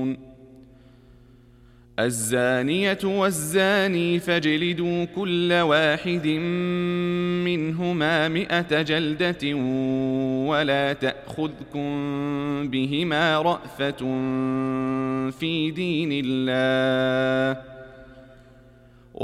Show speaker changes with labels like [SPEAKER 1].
[SPEAKER 1] الزانية والزاني فاجلدوا كل واحد منهما 100 جلدة ولا تأخذكم بهما رأفة في دين الله